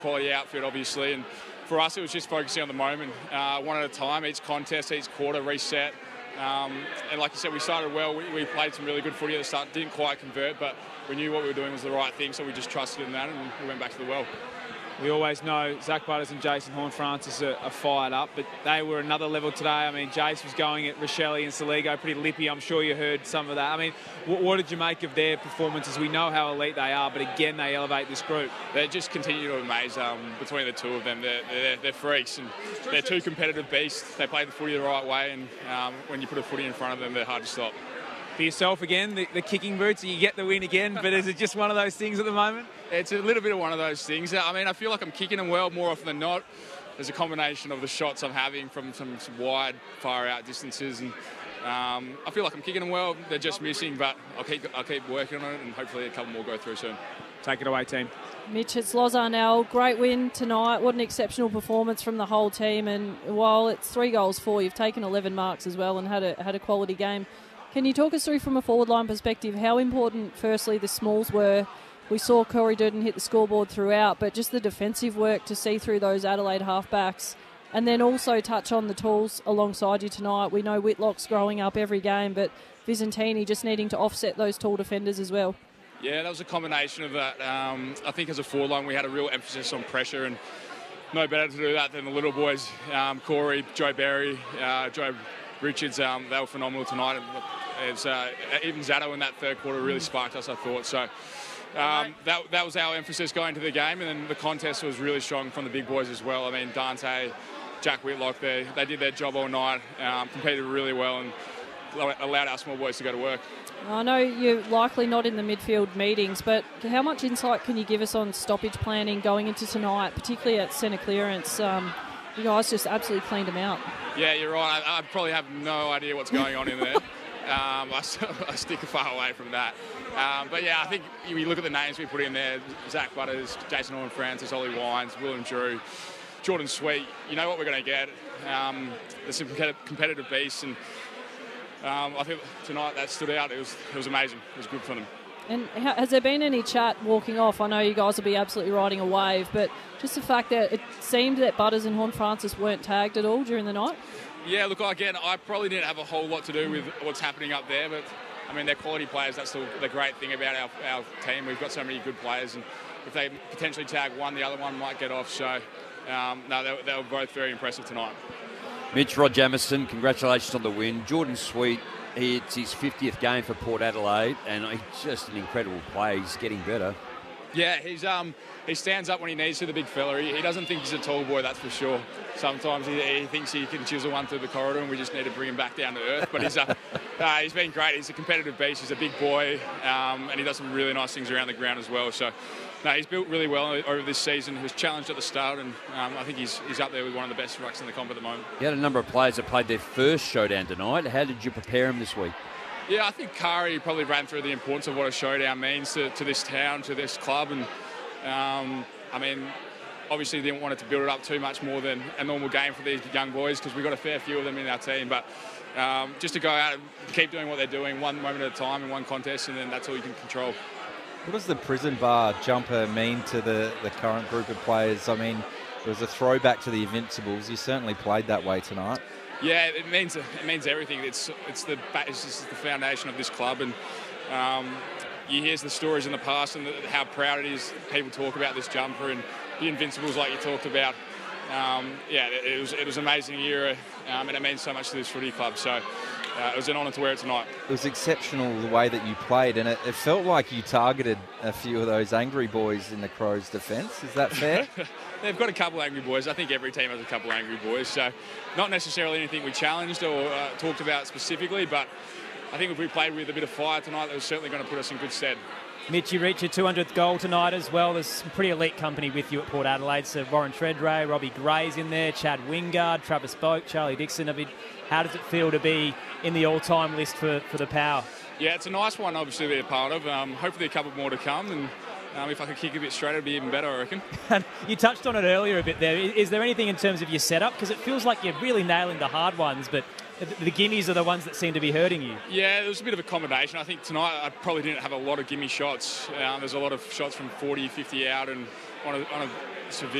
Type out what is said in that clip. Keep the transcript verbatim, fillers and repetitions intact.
quality outfit, obviously, and for us it was just focusing on the moment, uh, one at a time, each contest, each quarter, reset. Um, and like you said, we started well. We, we played some really good footy at the start, didn't quite convert, but we knew what we were doing was the right thing, so we just trusted in that and we went back to the well. We always know Zach Butters and Jason Horne-Francis are, are fired up, but they were another level today. I mean, Jace was going at Rochelle and Saligo pretty lippy. I'm sure you heard some of that. I mean, what, what did you make of their performances? We know how elite they are, but again, they elevate this group. They just continue to amaze um, between the two of them. They're, they're, they're freaks, and they're two competitive beasts. They play the footy the right way, and um, when you put a footy in front of them, they're hard to stop. For yourself again, the, the kicking boots, you get the win again, but is it just one of those things at the moment? It's a little bit of one of those things. I mean, I feel like I'm kicking them well more often than not. There's a combination of the shots I'm having from some, some wide, far out distances, and um, I feel like I'm kicking them well. They're just missing, but I'll keep, I'll keep working on it, and hopefully a couple more go through soon. Take it away, team. Mitch, it's Loz Arnell. Great win tonight. What an exceptional performance from the whole team. And while it's three goals for, you've taken eleven marks as well and had a had a quality game. Can you talk us through from a forward line perspective how important, firstly, the smalls were? We saw Corey Durden hit the scoreboard throughout, but just the defensive work to see through those Adelaide halfbacks. And then also touch on the tools alongside you tonight. We know Whitlock's growing up every game, but Visentini just needing to offset those tall defenders as well. Yeah, that was a combination of that. Um, I think as a forward line, we had a real emphasis on pressure, and no better to do that than the little boys, um, Corey, Joe Berry, uh, Joe Richards. Um, they were phenomenal tonight. It's, uh, even Zato in that third quarter really sparked us, I thought. So um, that, that was our emphasis going to the game, and then the contest was really strong from the big boys as well. I mean, Dante, Jack Whitlock, they, they did their job all night, um, competed really well, and allowed our small boys to go to work. I know you're likely not in the midfield meetings, but how much insight can you give us on stoppage planning going into tonight, particularly at centre clearance? Um, you guys just absolutely cleaned them out. Yeah, you're right. I, I probably have no idea what's going on in there. Um, I, I stick far away from that. Um, but yeah, I think you look at the names we put in there: Zach Butters, Jason Horne-Francis, Ollie Wines, Willem Drew, Jordan Sweet. You know what we're going to get. Um, there's some competitive beasts, and um, I think tonight that stood out. It was it was amazing. It was good for them. And has there been any chat walking off? I know you guys will be absolutely riding a wave, but just the fact that it seemed that Butters and Horne-Francis weren't tagged at all during the night? Yeah, look, again, I probably didn't have a whole lot to do with what's happening up there, but, I mean, they're quality players. That's the, the great thing about our, our team. We've got so many good players, and if they potentially tag one, the other one might get off. So, um, no, they, they were both very impressive tonight. Mitch, Rod Jamieson, congratulations on the win. Jordan Sweet, he, it's his fiftieth game for Port Adelaide, and he's just an incredible player. He's getting better. Yeah, he's um he stands up when he needs to, the big fella. He, he doesn't think he's a tall boy, that's for sure. Sometimes he, he thinks he can chisel one through the corridor, and we just need to bring him back down to earth. But he's uh, uh, he's been great. He's a competitive beast. He's a big boy, um, and he does some really nice things around the ground as well. So, no, he's built really well over this season. He was challenged at the start, and um, I think he's he's up there with one of the best rucks in the comp at the moment. You had a number of players that played their first showdown tonight. How did you prepare them this week? Yeah, I think Kari probably ran through the importance of what a showdown means to, to this town, to this club, and um, I mean, obviously didn't want it to build it up too much more than a normal game for these young boys, because we've got a fair few of them in our team, but um, just to go out and keep doing what they're doing one moment at a time in one contest, and then that's all you can control. What does the prison bar jumper mean to the, the current group of players? I mean, it was a throwback to the Invincibles. You certainly played that way tonight. Yeah, it means it means everything. It's it's the it's just the foundation of this club, and um, you hear the stories in the past and the, how proud it is. People talk about this jumper and the Invincibles, like you talked about. Um, yeah, it, it was it was an amazing era, um, and it means so much to this footy club. So uh, it was an honour to wear it tonight. It was exceptional the way that you played, and it, it felt like you targeted a few of those angry boys in the Crows' defence. Is that fair? They've got a couple of angry boys. I think every team has a couple of angry boys. So not necessarily anything we challenged or uh, talked about specifically, but I think if we played with a bit of fire tonight, that was certainly going to put us in good stead. Mitch, you reach your two hundredth goal tonight as well. There's some pretty elite company with you at Port Adelaide. So Warren Treadray, Robbie Gray's in there, Chad Wingard, Travis Boak, Charlie Dixon. I mean, how does it feel to be in the all-time list for, for the Power? Yeah, it's a nice one, obviously, to be a part of. Um, hopefully a couple more to come, and Um, if I could kick a bit straight, it'd be even better, I reckon. You touched on it earlier a bit there. Is there anything in terms of your setup? Because it feels like you're really nailing the hard ones, but the gimmies are the ones that seem to be hurting you. Yeah, there was a bit of a combination. I think tonight I probably didn't have a lot of gimme shots. Um, there's a lot of shots from forty, fifty out, and on a, on a severe